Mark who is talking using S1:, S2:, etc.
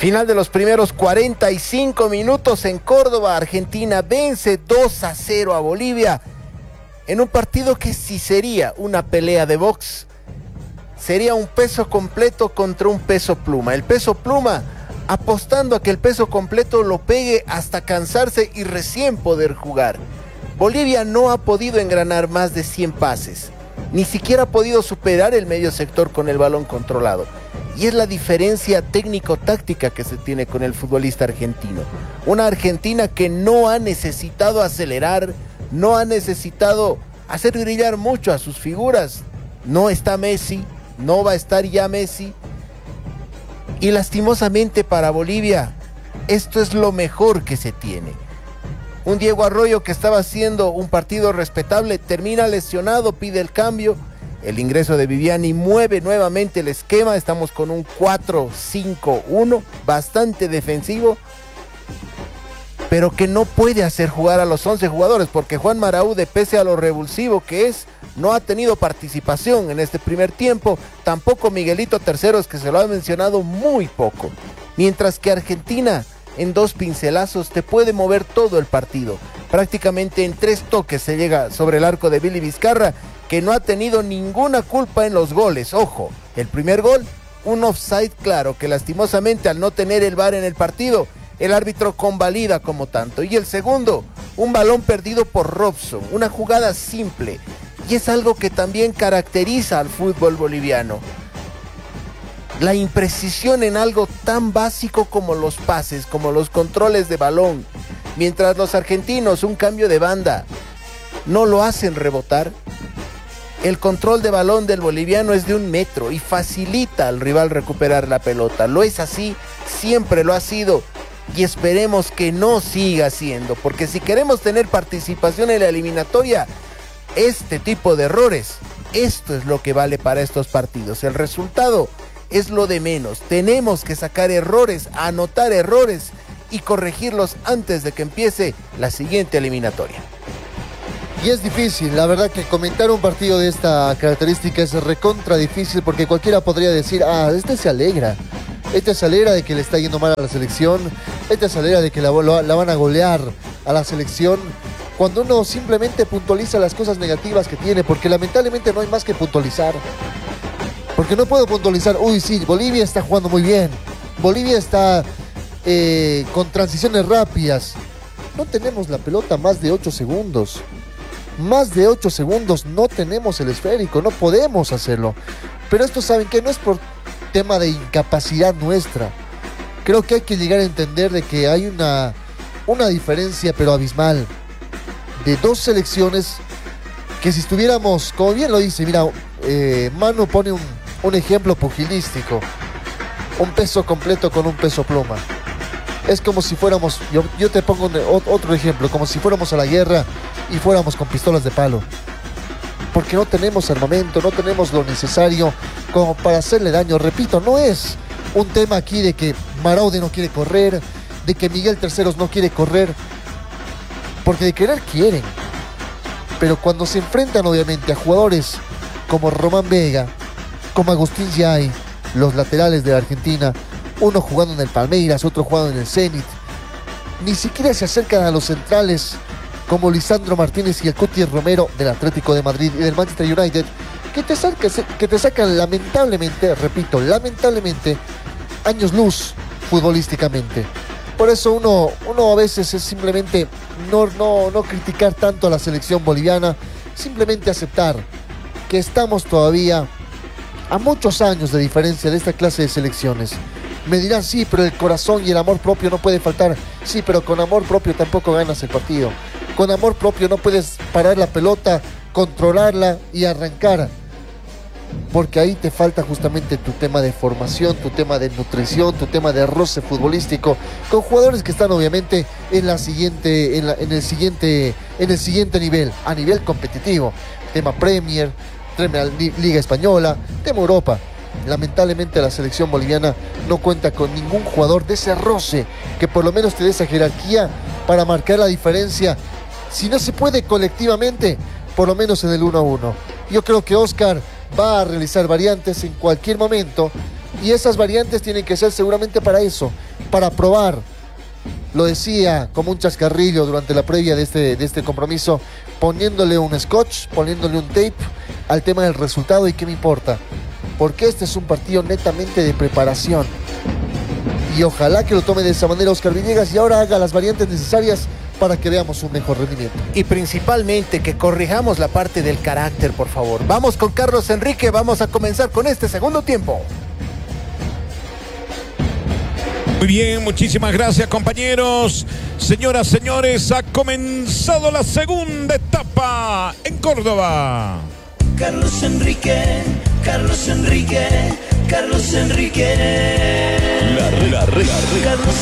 S1: Final de los primeros 45 minutos en Córdoba. Argentina vence 2-0 a Bolivia en un partido que si sería una pelea de box, sería un peso completo contra un peso pluma. El peso pluma apostando a que el peso completo lo pegue hasta cansarse y recién poder jugar. Bolivia no ha podido engranar más de 100 pases, ni siquiera ha podido superar el medio sector con el balón controlado. Y es la diferencia técnico-táctica que se tiene con el futbolista argentino. Una Argentina que no ha necesitado acelerar, no ha necesitado hacer brillar mucho a sus figuras. No está Messi, no va a estar ya Messi. Y lastimosamente para Bolivia, esto es lo mejor que se tiene. Un Diego Arroyo que estaba haciendo un partido respetable, termina lesionado, pide el cambio. El ingreso de Viviani mueve nuevamente el esquema. Estamos con un 4-5-1, bastante defensivo, pero que no puede hacer jugar a los 11 jugadores, porque Juan Maraude, pese a lo revulsivo que es, no ha tenido participación en este primer tiempo. Tampoco Miguelito Terceros, que se lo ha mencionado muy poco. Mientras que Argentina, en 2 pincelazos, te puede mover todo el partido. Prácticamente en 3 toques se llega sobre el arco de Billy Vizcarra, que no ha tenido ninguna culpa en los goles. Ojo, el primer gol, un offside claro, que lastimosamente al no tener el VAR en el partido, el árbitro convalida como tanto. Y el segundo, un balón perdido por Robson, una jugada simple. Y es algo que también caracteriza al fútbol boliviano. La imprecisión en algo tan básico como los pases, como los controles de balón. Mientras los argentinos, un cambio de banda, no lo hacen rebotar, el control de balón del boliviano es de 1 metro y facilita al rival recuperar la pelota. Lo es así, siempre lo ha sido, y esperemos que no siga siendo, porque si queremos tener participación en la eliminatoria, este tipo de errores, esto es lo que vale para estos partidos. El resultado es lo de menos. Tenemos que sacar errores, anotar errores y corregirlos antes de que empiece la siguiente eliminatoria.
S2: Y es difícil, la verdad que comentar un partido de esta característica es recontra difícil, porque cualquiera podría decir, este se alegra de que le está yendo mal a la selección, este se alegra de que la van a golear a la selección, cuando uno simplemente puntualiza las cosas negativas que tiene, porque lamentablemente no hay más que puntualizar. Porque no puedo puntualizar, sí, Bolivia está jugando muy bien, Bolivia está con transiciones rápidas. No tenemos la pelota más de 8 segundos. Más de 8 segundos no tenemos el esférico, no podemos hacerlo. Pero esto, ¿saben qué? No es por tema de incapacidad nuestra. Creo que hay que llegar a entender de que hay una diferencia, pero abismal, de 2 selecciones que si estuviéramos, como bien lo dice, mira, Manu pone un ejemplo pugilístico, un peso completo con un peso pluma. Es como si fuéramos, yo te pongo otro ejemplo, como si fuéramos a la guerra y fuéramos con pistolas de palo. Porque no tenemos armamento, no tenemos lo necesario como para hacerle daño. Repito, no es un tema aquí de que Maraude no quiere correr, de que Miguel Terceros no quiere correr, porque de querer quieren. Pero cuando se enfrentan obviamente a jugadores como Román Vega, como Agustín Yay, los laterales de la Argentina, uno jugando en el Palmeiras, otro jugando en el Zenit, ni siquiera se acercan a los centrales como Lisandro Martínez y el Cuti Romero del Atlético de Madrid y del Manchester United, que te sacan lamentablemente, repito, lamentablemente, años luz futbolísticamente. Por eso uno a veces es simplemente no criticar tanto a la selección boliviana, simplemente aceptar que estamos todavía a muchos años de diferencia de esta clase de selecciones. Me dirán, sí, pero el corazón y el amor propio no puede faltar. Sí, pero con amor propio tampoco ganas el partido. Con amor propio no puedes parar la pelota, controlarla y arrancar. Porque ahí te falta justamente tu tema de formación, tu tema de nutrición, tu tema de roce futbolístico, con jugadores que están obviamente en el siguiente nivel, a nivel competitivo. Tema Premier, tema Liga Española, tema Europa. Lamentablemente la selección boliviana no cuenta con ningún jugador de ese roce que por lo menos te dé esa jerarquía para marcar la diferencia. Si no se puede colectivamente, por lo menos en el 1-1. Yo creo que Oscar va a realizar variantes en cualquier momento Y esas variantes tienen que ser seguramente para eso, para probar. Lo decía como un chascarrillo durante la previa de este compromiso, poniéndole un scotch, poniéndole un tape al tema del resultado. ¿Y qué me importa? Porque este es un partido netamente de preparación. Y ojalá que lo tome de esa manera Oscar Villegas y ahora haga las variantes necesarias para que veamos un mejor rendimiento.
S1: Y principalmente que corrijamos la parte del carácter, por favor. Vamos con Carlos Enrique, vamos a comenzar con este segundo tiempo.
S3: Muy bien, muchísimas gracias, compañeros. Señoras, señores, ha comenzado la segunda etapa en Córdoba.
S4: Carlos Enrique, Carlos Enrique, Carlos Enrique. La red. Carlos